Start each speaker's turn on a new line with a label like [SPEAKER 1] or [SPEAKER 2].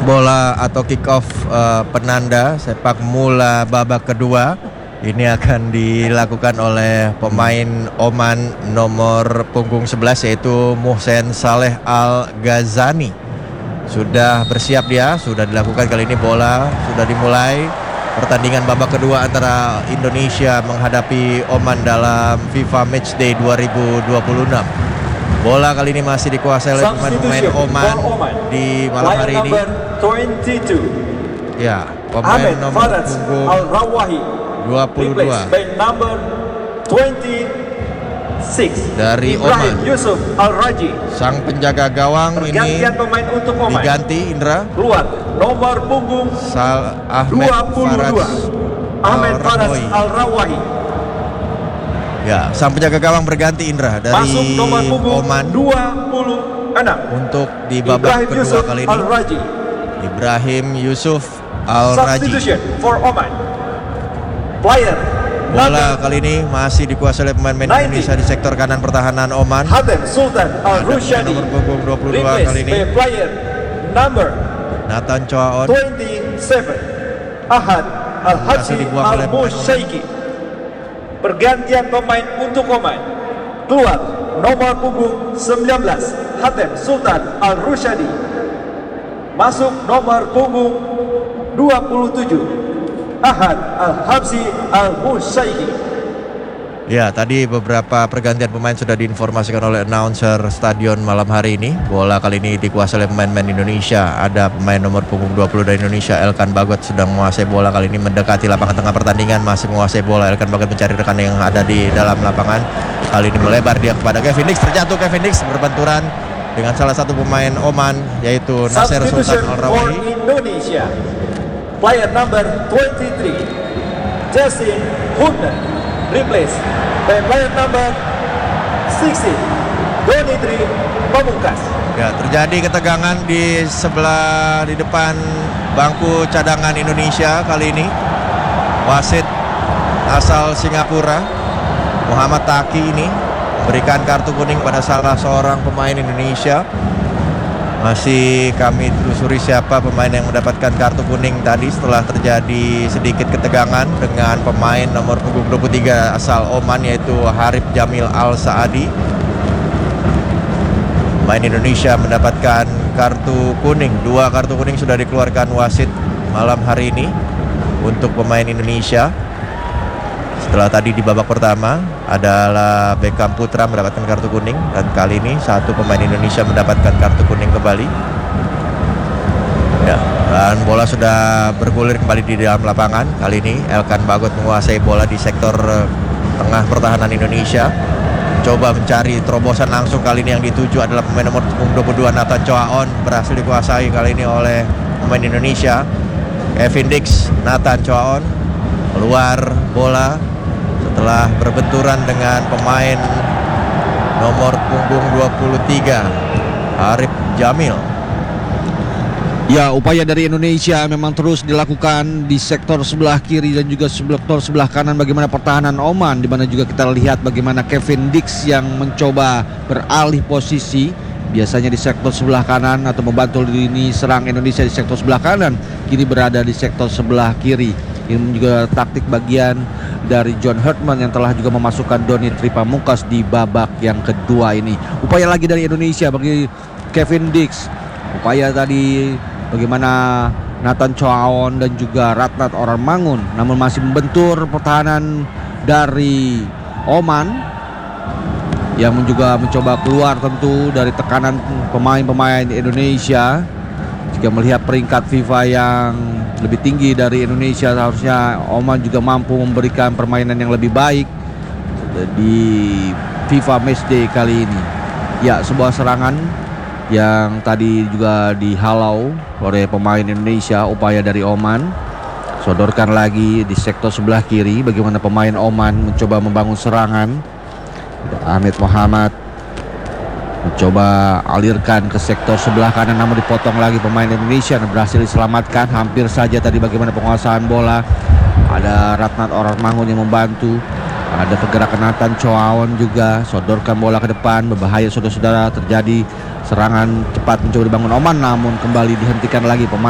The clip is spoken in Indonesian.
[SPEAKER 1] bola atau kick off penanda sepak mula babak kedua. Ini akan dilakukan oleh pemain Oman nomor punggung 11 yaitu Muhsen Saleh Al-Ghazani. Sudah bersiap dia, sudah dilakukan kali ini bola sudah dimulai. Pertandingan babak kedua antara Indonesia menghadapi Oman dalam FIFA Matchday 2026. Bola kali ini masih dikuasai oleh pemain Oman di malam hari ini. Ya, pemain nomor punggung 22 dari Oman. Sang penjaga gawang ini diganti Indra.
[SPEAKER 2] Keluar nomor punggung
[SPEAKER 1] Ahmed Faraj Al-Rawahi. Ya, sang penjaga gawang berganti Indra dari Oman
[SPEAKER 2] 26
[SPEAKER 1] untuk di babak kedua kali ini. Ibrahim Yusuf Al-Raji.
[SPEAKER 2] For Oman. Player
[SPEAKER 1] bola kali ini masih dikuasai oleh pemain Indonesia di sektor kanan pertahanan Oman.
[SPEAKER 2] Hatem Sultan Al-Rushadi.
[SPEAKER 1] Nomor punggung 22 kali ini.
[SPEAKER 2] Player number
[SPEAKER 1] Nathan Choaon.
[SPEAKER 2] 27 Ahad Al-Haji Al-Musyaiki. Pergantian pemain untuk Oman. Keluar nomor punggung 19 Hatem Sultan Al-Rushadi. Masuk nomor punggung 27 Ahad Al-Habsi Al-Musyaiki.
[SPEAKER 1] Ya, tadi beberapa pergantian pemain sudah diinformasikan oleh announcer stadion malam hari ini. Bola kali ini dikuasai oleh pemain-pemain Indonesia. Ada pemain nomor punggung 20 dari Indonesia, Elkan Bagot, sedang menguasai bola kali ini mendekati lapangan tengah pertandingan, masih menguasai bola. Elkan Bagot mencari rekan yang ada di dalam lapangan. Kali ini melebar dia kepada Kevin Dix, terjatuh Kevin Dix berbenturan dengan salah satu pemain Oman yaitu Nasser Sultan Al-Rawahi.
[SPEAKER 2] Indonesia. Player number 23 Justin Hudner replace by player number 16 Donitri Pamungkas.
[SPEAKER 1] Ya, terjadi ketegangan di depan bangku cadangan Indonesia kali ini. Wasit asal Singapura Muhammad Taki ini memberikan kartu kuning pada salah seorang pemain Indonesia. Masih kami telusuri siapa pemain yang mendapatkan kartu kuning tadi setelah terjadi sedikit ketegangan dengan pemain nomor punggung 23 asal Oman yaitu Harib Jamil Al-Saadi. Pemain Indonesia mendapatkan kartu kuning. 2 kartu kuning sudah dikeluarkan wasit malam hari ini untuk pemain Indonesia. Setelah tadi di babak pertama adalah Beckham Putra mendapatkan kartu kuning, dan kali ini satu pemain Indonesia mendapatkan kartu kuning kembali. Ya, dan bola sudah bergulir kembali di dalam lapangan. Kali ini Elkan Bagot menguasai bola di sektor tengah pertahanan Indonesia. Coba mencari terobosan langsung, kali ini yang dituju adalah pemain nomor 22 Nathan Choaon, berhasil dikuasai kali ini oleh pemain Indonesia. Kevin Dix, Nathan Choaon keluar bola setelah berbenturan dengan pemain nomor punggung 23 Harib Jamil.
[SPEAKER 3] Ya, upaya dari Indonesia memang terus dilakukan di sektor sebelah kiri dan juga sektor sebelah kanan bagaimana pertahanan Oman, di mana juga kita lihat bagaimana Kevin Dix yang mencoba beralih posisi biasanya di sektor sebelah kanan atau membantu lini serang Indonesia di sektor sebelah kanan, kini berada di sektor sebelah kiri. Ini juga taktik bagian dari John Herdman yang telah juga memasukkan Donitri Pamungkas di babak yang kedua ini. Upaya lagi dari Indonesia bagi Kevin Dix. Upaya tadi bagaimana Nathan Choaon dan juga Ratnat Orarmangun, namun masih membentur pertahanan dari Oman yang juga mencoba keluar tentu dari tekanan pemain-pemain Indonesia. Jika melihat peringkat FIFA yang lebih tinggi dari Indonesia, seharusnya Oman juga mampu memberikan permainan yang lebih baik di FIFA Matchday kali ini. Ya, sebuah serangan yang tadi juga dihalau oleh pemain Indonesia. Upaya dari Oman, sodorkan lagi di sektor sebelah kiri bagaimana pemain Oman mencoba membangun serangan. Ahmed Muhammad mencoba alirkan ke sektor sebelah kanan, namun dipotong lagi pemain Indonesia dan berhasil diselamatkan. Hampir saja tadi bagaimana penguasaan bola. Ada Ratnat Orarmangun yang membantu. Ada pergerakan Nathan Choaon juga, sodorkan bola ke depan, berbahaya saudara-saudara. Terjadi serangan cepat mencoba dibangun Oman, namun kembali dihentikan lagi pemain